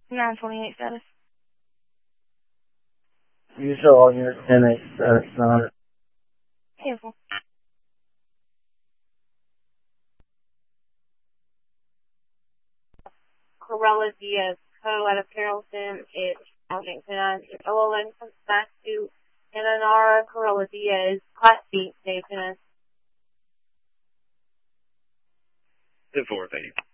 928 status. You show all units 10-8 status 900. Cancel. Corella Diaz Co. out of Carrollton. It's Washington. OLN comes back to Ananara Corella Diaz. Class B, station. 10-4, thank you.